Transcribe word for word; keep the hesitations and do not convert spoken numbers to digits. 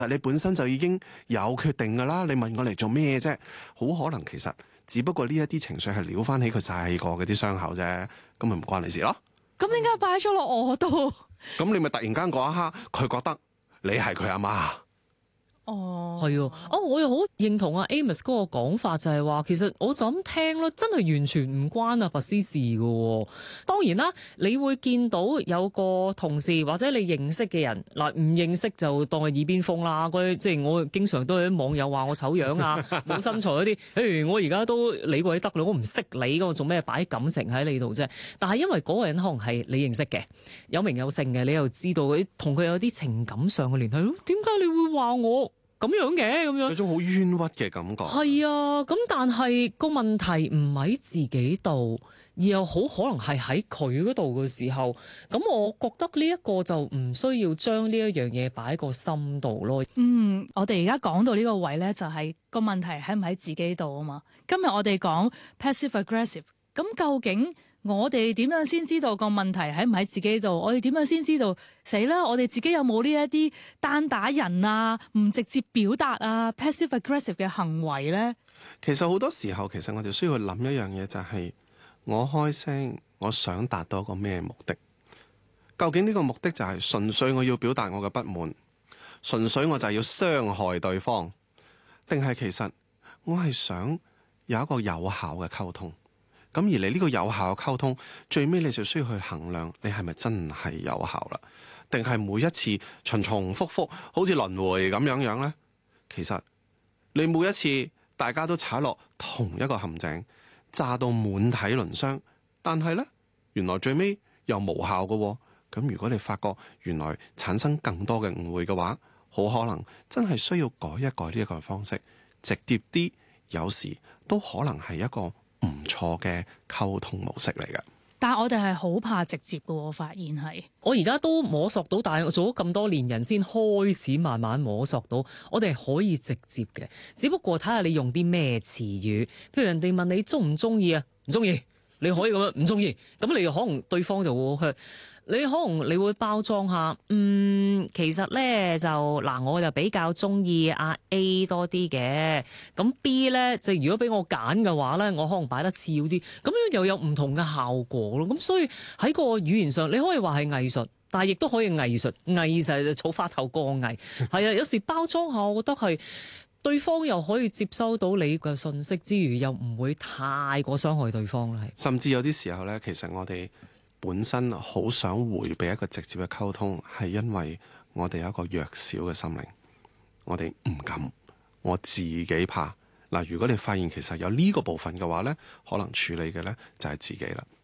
你本身就已經有決定㗎啦，你問我嚟做咩啫？好可能其實只不過呢一啲情緒係撩翻起佢細個嗰啲傷口啫，咁咪唔關你事咯。 咁點解擺咗落我度？ 咁你咪突然間嗰一刻，佢覺得你係佢阿媽。 哦， 係啊，哦，我又好認同阿 Amos 嗰個講法，就係話其實我就咁聽咯，真係完全唔關阿拔斯事㗎。當然啦，你會見到有個同事或者你認識嘅人嗱，唔認識就當係耳邊風啦。嗰啲即係我經常都有啲網友話我醜樣啊、冇身材嗰啲，誒我而家都理過得啦，我唔識你㗎，我做咩擺感情喺你度啫？但係因為嗰個人可能係你認識嘅，有名有姓嘅，你又知道同佢有啲情感上嘅聯繫，點解你會話我咁樣嘅？咁樣有種好冤屈嘅感覺。 係啊，咁但係個問題唔喺自己度，而又好可能係喺佢嗰度嘅時候，咁我覺得呢一個就唔需要將呢一樣嘢擺喺個心度咯。 嗯，我哋而家講到呢個位咧，就係個問題喺唔喺自己度啊嘛。今日我哋講 passive aggressive，咁究竟我哋點樣先知道個問題喺唔喺自己度？我哋點樣先知道死啦？我哋自己有冇呢一啲單打人啊、唔直接表達啊、passive aggressive 嘅行為咧？ 其實好多時候，其實我哋需要諗一樣嘢，就係我開聲，我想達到一個咩目的？究竟呢個目的就係純粹我要表達我嘅不滿，純粹我就係要傷害對方，定係其實我係想有一個有效嘅溝通？咁而你呢個有效嘅溝通，最尾你就需要去衡量你係咪真係有效啦，定係每一次重重複複好似輪迴咁樣樣呢？其實你每一次大家都踩落同一個陷阱，炸到滿體鱗傷，但係呢，原來最尾又無效嘅喎。咁如果你發覺原來產生更多嘅誤會嘅話，好可能真係需要改一改呢一個方式，直接啲，有時都可能係一個唔錯嘅溝通模式嚟嘅。 但係我哋係好怕直接嘅，我發現係。 我而家都摸索到，但係我做咗咁多年人先開始慢慢摸索到，我哋可以直接嘅，只不過睇下你用啲咩詞語。譬如人哋問你中唔中意啊，唔中意，你可以咁樣唔中意，咁你可能對方就會去。你可能你會包裝下，嗯，其實咧就嗱，我就比較中意阿 A 多啲嘅，咁 B 咧就如果俾我揀嘅話咧，我可能擺得次要啲，咁樣又有唔同嘅效果咯。咁所以喺個語言上，你可以話係藝術，但係亦都可以藝術，藝就係草花頭過藝，係啊，有時包裝下，我覺得係對方又可以接收到你嘅信息之餘，又唔會太過傷害對方啦。係， 甚至有啲時候咧，其實我哋本身好想迴避一個直接嘅溝通，係因為我哋有一個弱小嘅心靈，我哋唔敢，我自己怕。嗱，如果你發現其實有呢個部分嘅話呢，可能處理嘅呢就係自己啦。